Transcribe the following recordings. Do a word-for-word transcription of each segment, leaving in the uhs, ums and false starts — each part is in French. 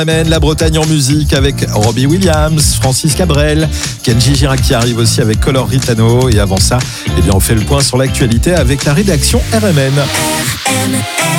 La Bretagne en musique avec Robbie Williams, Francis Cabrel, Kenji Girac qui arrive aussi avec Color Ritano. Et avant ça, eh bien on fait le point sur l'actualité avec la rédaction R M N. R M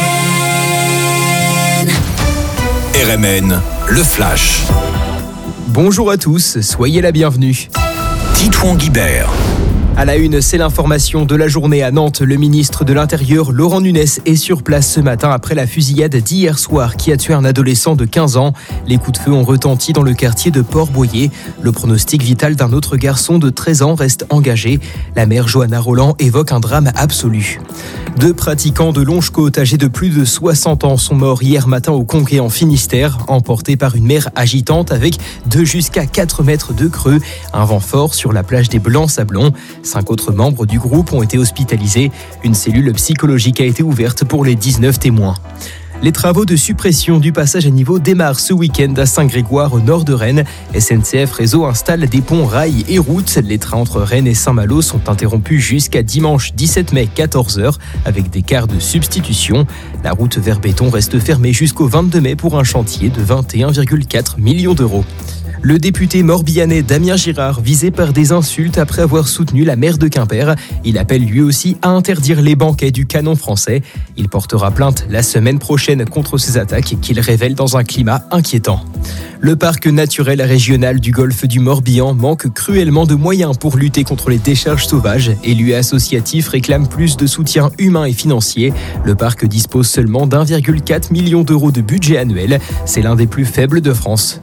N. R M N, le flash. Bonjour à tous, soyez la bienvenue. Titouan Guibert. À la une, c'est l'information de la journée à Nantes. Le ministre de l'Intérieur, Laurent Nunez, est sur place ce matin après la fusillade d'hier soir qui a tué un adolescent de quinze ans. Les coups de feu ont retenti dans le quartier de Port-Boyer. Le pronostic vital d'un autre garçon de treize ans reste engagé. La mère Johanna Roland évoque un drame absolu. Deux pratiquants de Longe-Côte âgés de plus de soixante ans sont morts hier matin au Conquet en Finistère, emportés par une mer agitante avec de jusqu'à quatre mètres de creux. Un vent fort sur la plage des Blancs-Sablons. Cinq autres membres du groupe ont été hospitalisés. Une cellule psychologique a été ouverte pour les dix-neuf témoins. Les travaux de suppression du passage à niveau démarrent ce week-end à Saint-Grégoire au nord de Rennes. S N C F Réseau installe des ponts, rails et routes. Les trains entre Rennes et Saint-Malo sont interrompus jusqu'à dimanche dix-sept mai quatorze heures avec des quarts de substitution. La route vers Béton reste fermée jusqu'au vingt-deux mai pour un chantier de vingt et un virgule quatre millions d'euros. Le député morbihanais Damien Girard, visé par des insultes après avoir soutenu la maire de Quimper. Il appelle lui aussi à interdire les banquets du canon français. Il portera plainte la semaine prochaine contre ces attaques qu'il révèle dans un climat inquiétant. Le parc naturel régional du golfe du Morbihan manque cruellement de moyens pour lutter contre les décharges sauvages. Élus associatifs réclament plus de soutien humain et financier. Le parc dispose seulement d'un virgule quatre million d'euros de budget annuel. C'est l'un des plus faibles de France.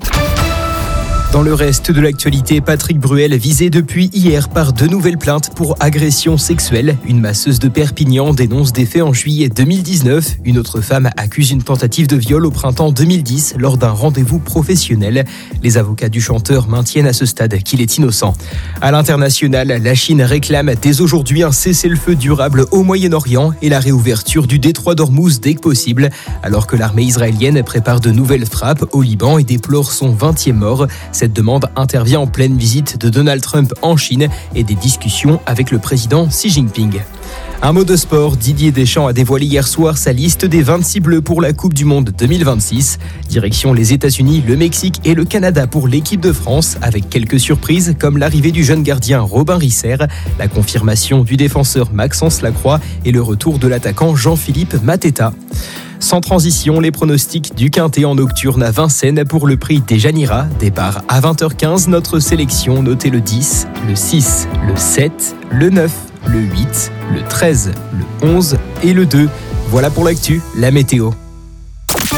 Dans le reste de l'actualité, Patrick Bruel visé depuis hier par deux nouvelles plaintes pour agression sexuelle. Une masseuse de Perpignan dénonce des faits en juillet deux mille dix-neuf. Une autre femme accuse une tentative de viol au printemps deux mille dix lors d'un rendez-vous professionnel. Les avocats du chanteur maintiennent à ce stade qu'il est innocent. À l'international, la Chine réclame dès aujourd'hui un cessez-le-feu durable au Moyen-Orient et la réouverture du détroit d'Ormuz dès que possible, alors que l'armée israélienne prépare de nouvelles frappes au Liban et déplore son vingtième mort. Cette demande intervient en pleine visite de Donald Trump en Chine et des discussions avec le président Xi Jinping. Un mot de sport, Didier Deschamps a dévoilé hier soir sa liste des vingt-six bleus pour la Coupe du Monde deux mille vingt-six. Direction les États-Unis, le Mexique et le Canada pour l'équipe de France, avec quelques surprises comme l'arrivée du jeune gardien Robin Risser, la confirmation du défenseur Maxence Lacroix et le retour de l'attaquant Jean-Philippe Mateta. Sans transition, les pronostics du Quintet en nocturne à Vincennes pour le prix Déjanira. Départ à vingt heures quinze, notre sélection notez le dix, le six, le sept, le neuf, le huit, le treize, le onze et le deux. Voilà pour l'actu, la météo.